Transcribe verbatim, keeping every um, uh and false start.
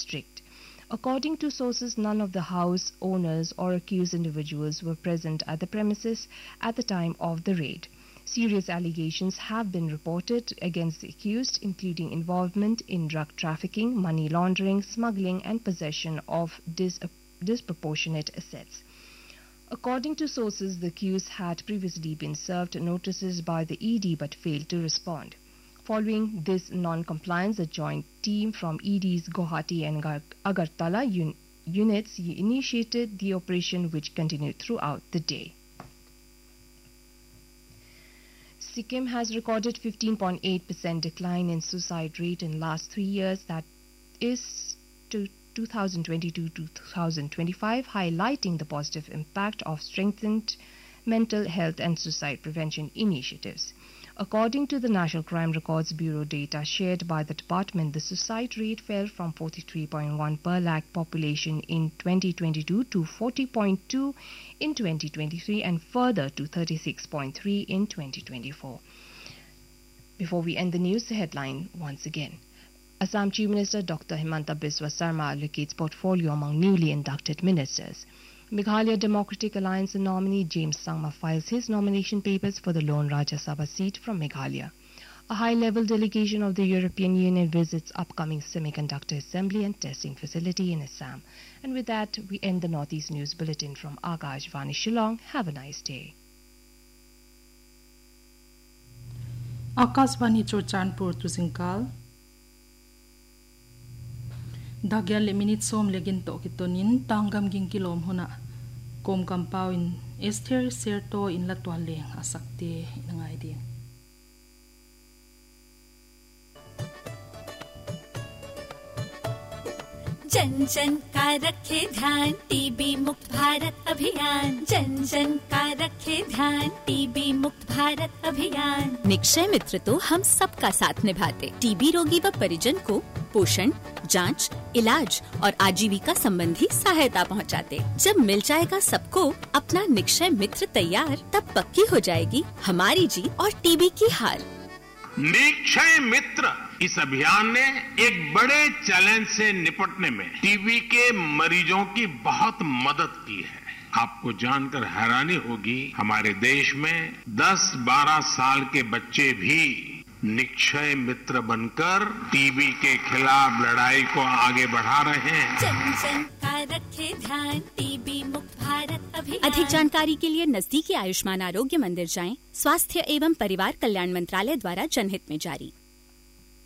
strict. According to sources, none of the house owners or accused individuals were present at the premises at the time of the raid. Serious allegations have been reported against the accused, including involvement in drug trafficking, money laundering, smuggling, and possession of dis- disproportionate assets. According to sources, the accused had previously been served notices by the E D but failed to respond. Following this non-compliance, a joint team from E D's Guwahati and Agartala un- units initiated the operation, which continued throughout the day. Sikkim has recorded fifteen point eight percent decline in suicide rate in last three years, that is to two thousand twenty-two to two thousand twenty-five, highlighting the positive impact of strengthened mental health and suicide prevention initiatives. According to the National Crime Records Bureau data shared by the department, the suicide rate fell from forty-three point one per lakh population in twenty twenty-two to forty point two in twenty twenty-three and further to thirty-six point three in twenty twenty-four. Before we end the news, the headline once again. Assam Chief Minister Doctor Himanta Biswa Sarma allocates portfolio among newly inducted ministers. Meghalaya Democratic Alliance nominee James Sangma files his nomination papers for the lone Rajya Sabha seat from Meghalaya. A high-level delegation of the European Union visits upcoming semiconductor assembly and testing facility in Assam. And with that, we end the Northeast News Bulletin from Akashvani Shillong. Have a nice day. Akashvani Churchanpur to Zinkal. Dagya leminit som legin to kitonin tanggam ging kilom huna kom kampawin Esther Serto in latwaleng asakte nangay din. जन जन का रखे ध्यान TB मुक्त भारत अभियान जन जन का रखे ध्यान टीबी मुक्त भारत अभियान। निक्षय मित्र तो हम सबका साथ निभाते टीबी रोगी व परिजन को पोषण, जांच, इलाज और आजीविका संबंधी सहायता पहुंचाते। जब मिल जाएगा सबको अपना निक्षय मित्र तैयार, तब पक्की हो जाएगी हमारी जीत और टीबी की हार। निक्षय मित्र इस अभियान ने एक बड़े चैलेंज से निपटने में टीबी के मरीजों की बहुत मदद की है। आपको जानकर हैरानी होगी, हमारे देश में दस बारह साल के बच्चे भी निक्षय मित्र बनकर टीबी के खिलाफ लड़ाई को आगे बढ़ा रहे हैं। जन जन का रखे ध्यान टीबी मुक्त भारत अभियान। अधिक जानकारी के लिए नजदीकी आयुष्मान आरोग्य मंदिर जाएं। स्वास्थ्य एवं परिवार कल्याण मंत्रालय द्वारा जनहित में जारी।